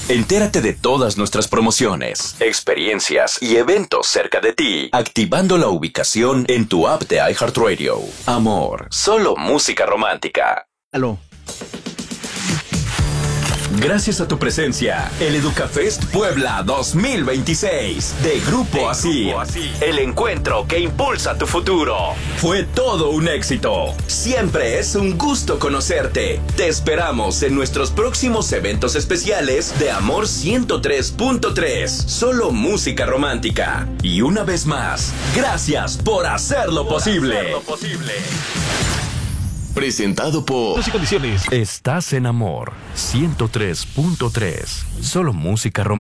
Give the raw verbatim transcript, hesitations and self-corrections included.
Entérate de todas nuestras promociones, experiencias y eventos cerca de ti, activando la ubicación en tu app de iHeartRadio. Amor, solo música romántica. Aló. Gracias a tu presencia, el EducaFest Puebla dos mil veintiséis de Grupo Asir, el encuentro que impulsa tu futuro. Fue todo un éxito. Siempre es un gusto conocerte. Te esperamos en nuestros próximos eventos especiales de Amor ciento tres punto tres, solo música romántica. Y una vez más, gracias por hacerlo posible. Por hacerlo posible. Presentado por y condiciones. Estás en Amor ciento tres punto tres. Solo música romántica.